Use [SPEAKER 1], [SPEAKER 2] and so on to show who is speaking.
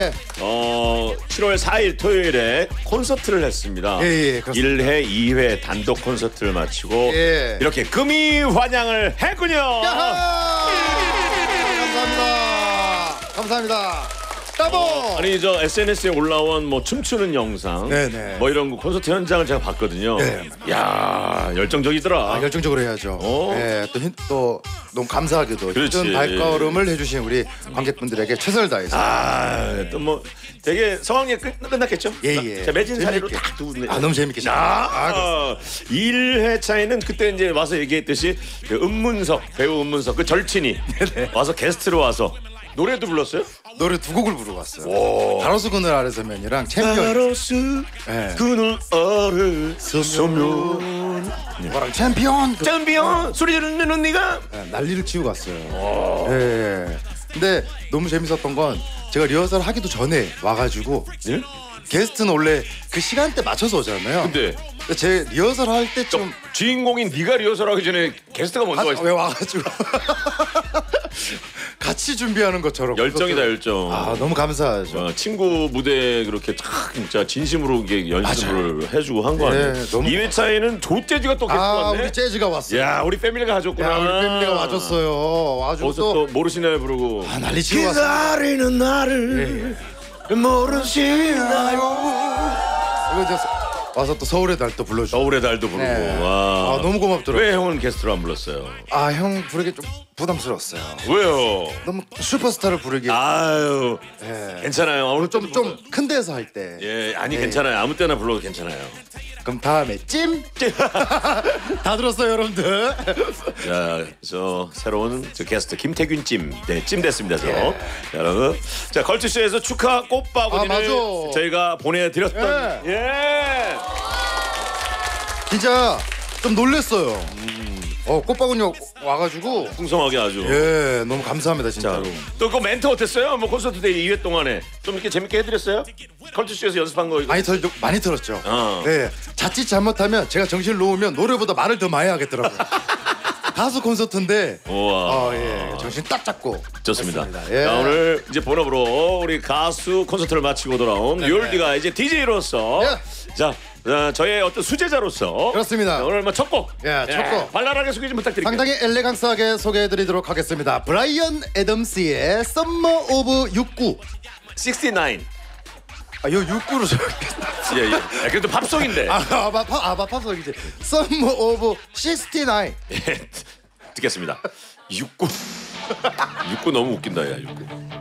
[SPEAKER 1] 7월 4일 토요일에 콘서트를 했습니다.
[SPEAKER 2] 예,
[SPEAKER 1] 1회, 2회 단독 콘서트를 마치고
[SPEAKER 2] 예.
[SPEAKER 1] 이렇게 금이 환영을 했군요.
[SPEAKER 2] 야하! 감사합니다. 감사합니다. 따봉!
[SPEAKER 1] 아니 저 SNS에 올라온 뭐 춤추는 영상,
[SPEAKER 2] 네네.
[SPEAKER 1] 뭐 이런 거 콘서트 현장을 제가 봤거든요.
[SPEAKER 2] 네.
[SPEAKER 1] 야 열정적이더라.
[SPEAKER 2] 열정적으로 해야죠. 네, 또 너무 감사하게도 힘든 발걸음을 해주신 우리 관객분들에게 최선을 다해서.
[SPEAKER 1] 또 뭐 되게 성황리에 끝났겠죠?
[SPEAKER 2] 예.
[SPEAKER 1] 자, 매진 사례로 딱 두고.
[SPEAKER 2] 너무 재밌게.
[SPEAKER 1] 1회 차에는 그때 이제 와서 얘기했듯이 그 배우 은문석 그 절친이 와서 게스트로 와서 노래도 불렀어요?
[SPEAKER 2] 노래 두 곡을 부르고 왔어요. 가로수 그늘 아래서면이랑 챔피언.
[SPEAKER 1] 가로수 그늘 아래서면
[SPEAKER 2] 뭐랑 챔피언.
[SPEAKER 1] 소리 지르는 언니가
[SPEAKER 2] 난리를 치고 갔어요. 예. 근데 너무 재밌었던 건 제가 리허설 하기도 전에 와가지고 게스트는 원래 그 시간대 맞춰서 오잖아요.
[SPEAKER 1] 근데
[SPEAKER 2] 제 리허설 할 때 좀
[SPEAKER 1] 주인공인 네가 리허설하기 전에 게스트가 먼저 와 있어.
[SPEAKER 2] 왜 와가지고 같이 준비하는 것처럼
[SPEAKER 1] 열정이다 열정.
[SPEAKER 2] 너무 감사하죠.
[SPEAKER 1] 친구 무대 그렇게 탁 진짜 진심으로 이게 연습을 해주고 한 거 아니에요? 2회차에는 조재즈가 또 게스트 왔네.
[SPEAKER 2] 우리 재즈가 왔어요.
[SPEAKER 1] 야 우리 패밀리가 가졌구나.
[SPEAKER 2] 우리 패밀리가 와줬어요. 와주고
[SPEAKER 1] 또 모르시나요 부르고.
[SPEAKER 2] 난리 치고 왔어요.
[SPEAKER 1] 기다리는 나를 모르시나요.
[SPEAKER 2] 이거 이제 와서 또 서울의 달 또 불러주고.
[SPEAKER 1] 서울의 달도 부르고. 와.
[SPEAKER 2] 너무 고맙더라고요.
[SPEAKER 1] 왜 형은 게스트로 안 불렀어요?
[SPEAKER 2] 형 부르기 좀 부담스러웠어요.
[SPEAKER 1] 왜요?
[SPEAKER 2] 너무 슈퍼스타를 부르기.
[SPEAKER 1] 아유 괜찮아요. 오늘
[SPEAKER 2] 좀 큰 데서 할 때.
[SPEAKER 1] 괜찮아요. 아무 때나 불러도 괜찮아요.
[SPEAKER 2] 그럼 다음에 찜. 다 들었어요 여러분들.
[SPEAKER 1] 자, 저 새로운 저 게스트 김태균 찜 됐습니다. 여러분, 자 걸투쇼에서 축하 꽃바구니를 저희가 보내드렸던
[SPEAKER 2] 진짜 좀 놀랬어요. 꽃바구니 와가지고
[SPEAKER 1] 풍성하게 아주
[SPEAKER 2] 너무 감사합니다 진짜로.
[SPEAKER 1] 또 그 멘트 어땠어요? 뭐 콘서트 때 2회 동안에 좀 이렇게 재밌게 해드렸어요? 걸투쇼에서 연습한 거 이거
[SPEAKER 2] 많이 들었죠. 자칫 잘못하면 제가 정신을 놓으면 노래보다 말을 더 많이 하겠더라고요. 가수 콘서트인데 정신 딱 잡고
[SPEAKER 1] 좋습니다. 자, 오늘 이제 본업으로 우리 가수 콘서트를 마치고 돌아온 율디가 이제 DJ로서 저의 어떤 수제자로서
[SPEAKER 2] 그렇습니다.
[SPEAKER 1] 오늘 뭐 첫 곡
[SPEAKER 2] 첫 곡
[SPEAKER 1] 발랄하게 소개 좀 부탁드릴게요.
[SPEAKER 2] 상당히 엘레강스하게 소개해드리도록 하겠습니다. 브라이언 애덤스의 Summer of 69.
[SPEAKER 1] 69.
[SPEAKER 2] 이거 69로
[SPEAKER 1] 그래도 팝송인데.
[SPEAKER 2] 팝송이지. Summer of 69.
[SPEAKER 1] 듣겠습니다. 69 너무 웃긴다 야 69.